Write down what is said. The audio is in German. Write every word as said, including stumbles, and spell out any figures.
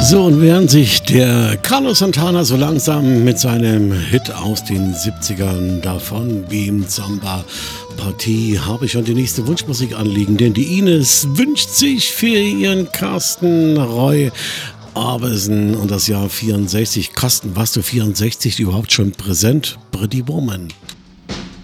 So, und während sich der Carlos Santana so langsam mit seinem Hit aus den siebzigern davon beamt, Samba Partie, habe ich schon die nächste Wunschmusik anliegen, denn die Ines wünscht sich für ihren Carsten Roy Orbison und das Jahr vierundsechzig. Carsten, warst du vierundsechzig überhaupt schon präsent? Pretty Woman.